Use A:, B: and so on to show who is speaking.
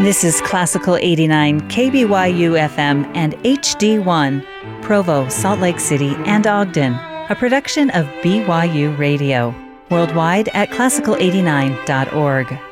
A: This is Classical 89 KBYU FM and HD1, Provo, Salt Lake City, and Ogden, a production of BYU Radio, worldwide at classical89.org.